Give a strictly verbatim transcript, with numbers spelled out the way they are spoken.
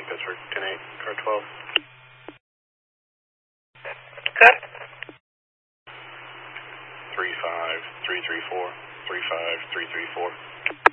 Pittsburgh, ten eight, car twelve. Good. three five three three four, three five three three four.